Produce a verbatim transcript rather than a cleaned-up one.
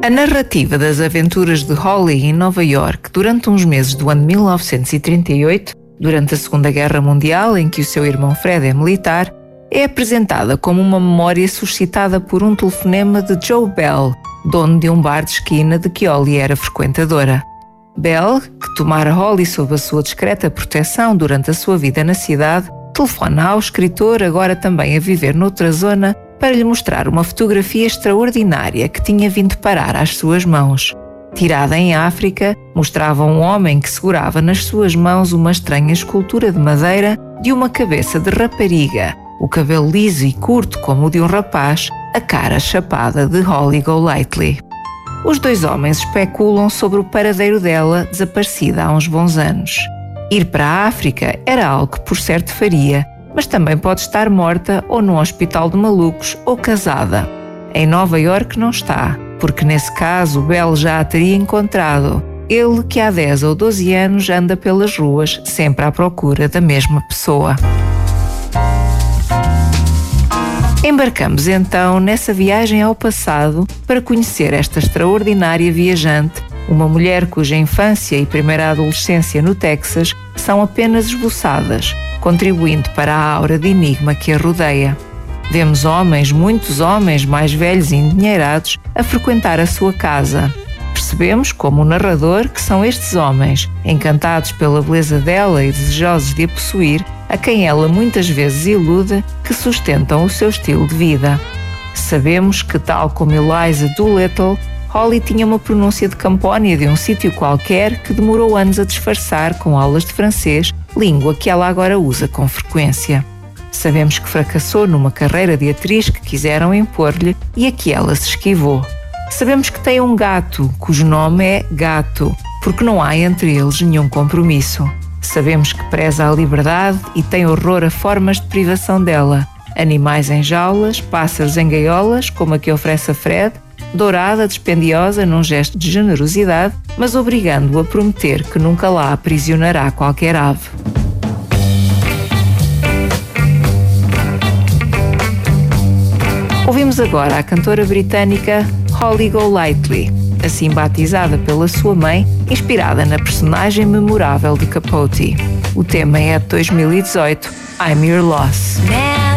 A narrativa das aventuras de Holly em Nova York durante uns meses do ano mil novecentos e trinta e oito, durante a Segunda Guerra Mundial, em que o seu irmão Fred é militar, é apresentada como uma memória suscitada por um telefonema de Joe Bell, dono de um bar de esquina de que Holly era frequentadora. Bell, que tomara Holly sob a sua discreta proteção durante a sua vida na cidade, telefona ao escritor, agora também a viver noutra zona, para lhe mostrar uma fotografia extraordinária que tinha vindo parar às suas mãos. Tirada em África, mostrava um homem que segurava nas suas mãos uma estranha escultura de madeira de uma cabeça de rapariga, o cabelo liso e curto como o de um rapaz, a cara chapada de Holly Golightly. Os dois homens especulam sobre o paradeiro dela, desaparecida há uns bons anos. Ir para a África era algo que por certo faria, mas também pode estar morta ou num hospital de malucos ou casada. Em Nova York não está, porque nesse caso Bell já a teria encontrado. Ele que há dez ou doze anos anda pelas ruas sempre à procura da mesma pessoa. Embarcamos então nessa viagem ao passado para conhecer esta extraordinária viajante, uma mulher cuja infância e primeira adolescência no Texas são apenas esboçadas, contribuindo para a aura de enigma que a rodeia. Vemos homens, muitos homens mais velhos e endinheirados, a frequentar a sua casa. Percebemos, como o narrador, que são estes homens, encantados pela beleza dela e desejosos de a possuir, a quem ela muitas vezes ilude, que sustentam o seu estilo de vida. Sabemos que, tal como Eliza Doolittle, Holly tinha uma pronúncia de Campónia de um sítio qualquer que demorou anos a disfarçar com aulas de francês, língua que ela agora usa com frequência. Sabemos que fracassou numa carreira de atriz que quiseram impor-lhe e a que ela se esquivou. Sabemos que tem um gato, cujo nome é Gato, porque não há entre eles nenhum compromisso. Sabemos que preza a liberdade e tem horror a formas de privação dela. Animais em jaulas, pássaros em gaiolas, como a que oferece a Fred, dourada, dispendiosa num gesto de generosidade, mas obrigando-o a prometer que nunca lá aprisionará qualquer ave. Ouvimos agora a cantora britânica Holly Golightly, assim batizada pela sua mãe, inspirada na personagem memorável de Capote. O tema é de dois mil e dezoito, I'm Your Loss.